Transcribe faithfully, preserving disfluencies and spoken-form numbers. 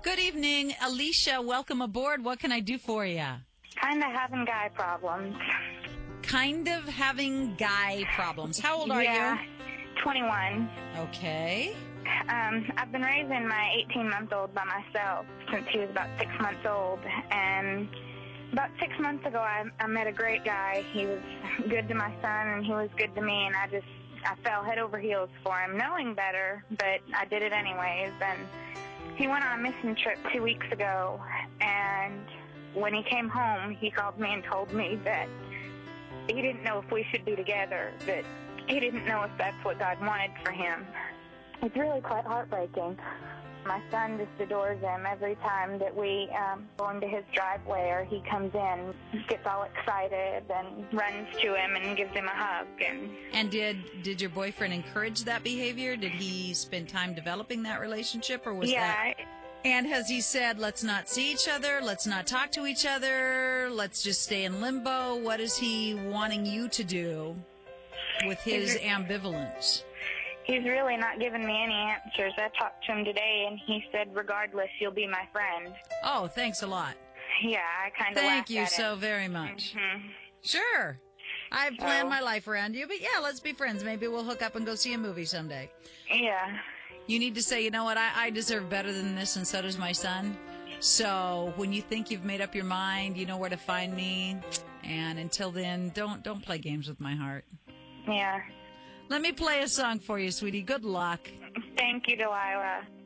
Good evening, Alicia. Welcome aboard. What can I do for you? Kind of having guy problems. Kind of having guy problems. How old are yeah, you? twenty-one. Okay. Um, I've been raising my eighteen-month-old by myself since he was about six months old. And about six months ago, I, I met a great guy. He was good to my son, and he was good to me. And I just, I fell head over heels for him, knowing better, but I did it anyways. And he went on a mission trip two weeks ago. And when he came home, he called me and told me that he didn't know if we should be together, that he didn't know if that's what God wanted for him. It's really quite heartbreaking. My son just adores him every time that we um, go into his driveway or he comes in, gets all excited and runs to him and gives him a hug. And And did did your boyfriend encourage that behavior? Did he spend time developing that relationship, or was yeah, that... And has he said, let's not see each other, let's not talk to each other, let's just stay in limbo? What is he wanting you to do with his ambivalence? He's really not giving me any answers. I talked to him today, and he said, regardless, you'll be my friend. Oh, thanks a lot. Yeah, I kind of Thank laughed you at so it. very much. Mm-hmm. Sure. I've planned So- my life around you, but yeah, let's be friends. Maybe we'll hook up and go see a movie someday. Yeah. You need to say, you know what, I, I deserve better than this, and so does my son. So when you think you've made up your mind, you know where to find me. And until then, don't don't play games with my heart. Yeah. Let me play a song for you, sweetie. Good luck. Thank you, Delilah.